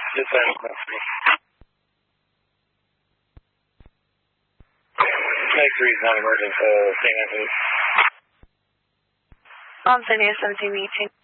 Dispatch message. Make 3 is not emergent, so stay 9 please. On 17 meeting.